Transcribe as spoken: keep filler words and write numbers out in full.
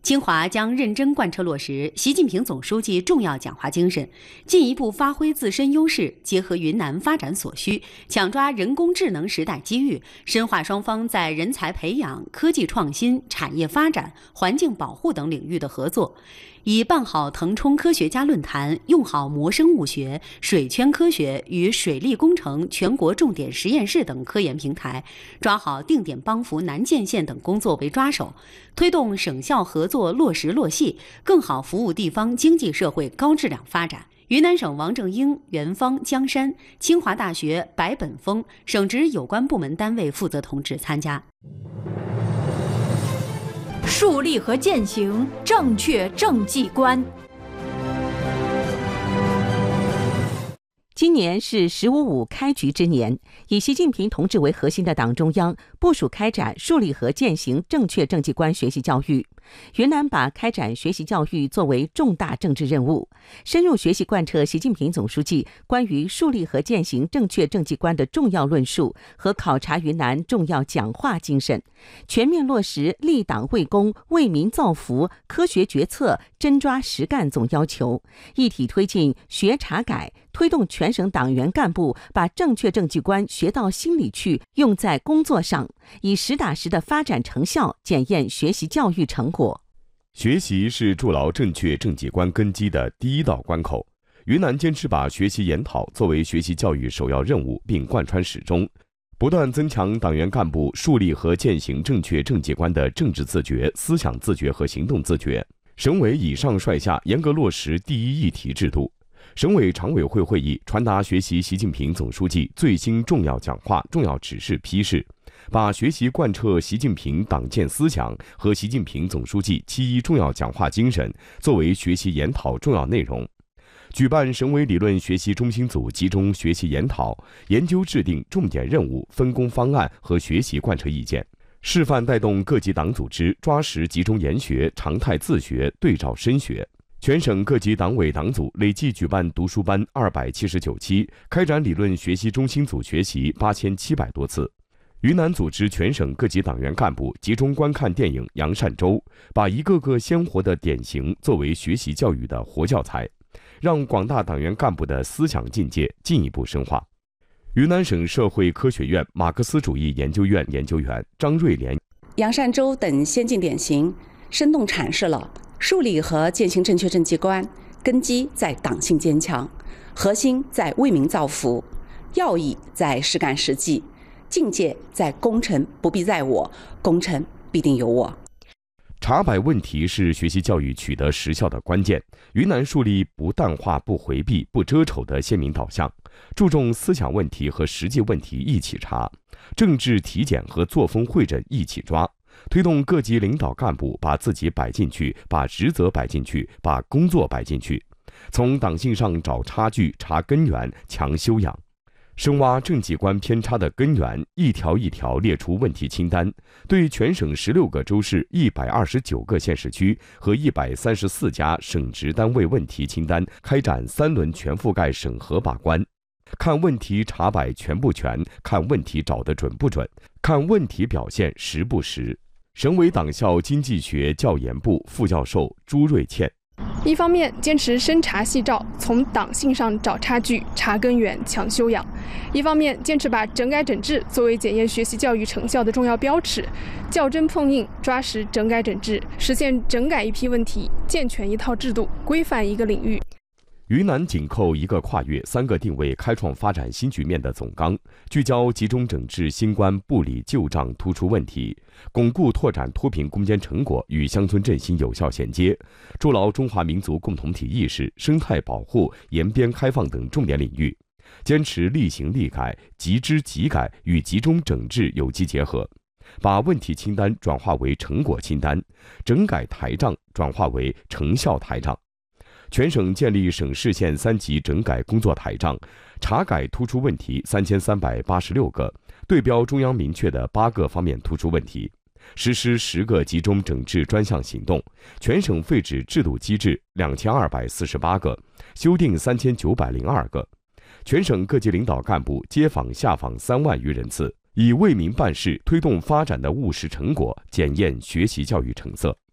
清华将认真贯彻落实习近平总书记重要讲话精神，进一步发挥自身优势，结合云南发展所需，抢抓人工智能时代机遇，深化双方在人才培养、科技创新、产业发展、环境保护等领域的合作，以办好腾冲科学家论坛、用好模生物学、水圈科学与水利工程全国重点实验室等科研平台，抓好定点帮扶南涧县等工作为抓手，推动省校合作落实落细，更好服务地方经济社会高质量发展。云南省王正英、元芳、江山、清华大学白本峰省直有关部门单位负责同志参加。 树立和践行正确政绩观。 今年是“十五五”开局之年，以习近平同志为核心的党中央部署开展树立和践行正确政绩观学习教育。云南把开展学习教育作为重大政治任务，深入学习贯彻习近平总书记关于树立和践行正确政绩观的重要论述和考察云南重要讲话精神，全面落实立党为公、为民造福、科学决策、真抓实干总要求，一体推进学查改，推动全省党员干部把正确政绩观学到心里去，用在工作上，以实打实的发展成效检验学习教育成果。 学习是筑牢正确政绩观根基的第一道关口。云南坚持把学习研讨作为学习教育首要任务，并贯穿始终，不断增强党员干部树立和践行正确政绩观的政治自觉、思想自觉和行动自觉。省委以上率下，严格落实第一议题制度。省委常委会会议传达学习习近平总书记最新重要讲话、重要指示批示，把学习贯彻习近平党建思想和习近平总书记七一重要讲话精神作为学习研讨重要内容。举办省委理论学习中心组集中学习研讨，研究制定重点任务、分工方案和学习贯彻意见，示范带动各级党组织抓实集中研学、常态自学、对照深学。全省各级党委党组累计举办读书班二百七十九期，开展理论学习中心组学习八千七百多次。云南组织全省各级党员干部集中观看电影《杨善洲》，把一个个鲜活的典型作为学习教育的活教材，让广大党员干部的思想境界进一步深化。云南省社会科学院马克思主义研究院研究员张瑞莲： 杨善洲等先进典型生动阐释了树立和践行正确政绩观根基在党性坚强，核心在为民造福，要义在实干实际，境界在功成不必在我，功成必定有我。 查摆问题是学习教育取得实效的关键。云南树立不淡化、不回避、不遮丑的鲜明导向，注重思想问题和实际问题一起查，政治体检和作风会诊一起抓，推动各级领导干部把自己摆进去，把职责摆进去，把工作摆进去，从党性上找差距、查根源、强修养。深挖政绩观偏差的根源，一条一条列出问题清单，对全省十六个州市、一百二十九个县市区和一百三十四家省直单位问题清单开展三轮全覆盖审核把关，看问题查摆全不全，看问题找得准不准，看问题表现实不实。省委党校经济学教研部副教授朱瑞倩： 一方面坚持深查细照，从党性上找差距、查根源、强修养；一方面坚持把整改整治作为检验学习教育成效的重要标尺，校真碰硬，抓实整改整治，实现整改一批问题，健全一套制度，规范一个领域。 云南紧扣一个跨越、三个定位、开创发展新局面的总纲，聚焦集中整治新冠不理旧账突出问题，巩固拓展脱贫攻坚成果与乡村振兴有效衔接，筑牢中华民族共同体意识、生态保护、沿边开放等重点领域，坚持立行立改、集知集改与集中整治有机结合，把问题清单转化为成果清单，整改台账转化为成效台账。全省建立省市县三级整改工作台账，查改突出问题三千三百八十六个，对标中央明确的八个方面突出问题，实施十个集中整治专项行动，全省废止制度机制两千二百四十八个，修订三千九百零二个。全省各级领导干部接访下访三万余人次，以为民办事、推动发展的务实成果检验学习教育成色。